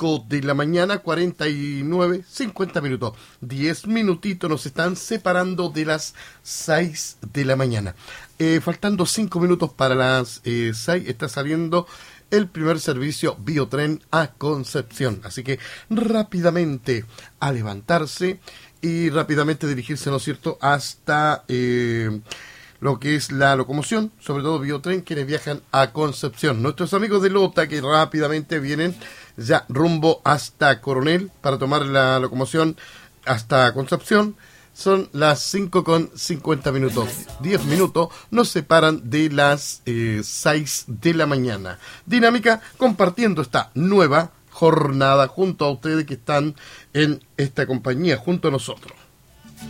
5 de la mañana, 49, 50 minutos. 10 minutitos nos están separando de las 6 de la mañana. Faltando 5 minutos para las 6, está saliendo el primer servicio Biotren a Concepción. Así que rápidamente a levantarse y rápidamente dirigirse, ¿no es cierto?, hasta lo que es la locomoción, sobre todo Biotren, quienes viajan a Concepción. Nuestros amigos de Lota que rápidamente vienen ya rumbo hasta Coronel para tomar la locomoción hasta Concepción. Son las 5:50 minutos. 10 minutos nos separan de las 6 de la mañana. Dinámica compartiendo esta nueva jornada junto a ustedes que están en esta compañía, junto a nosotros.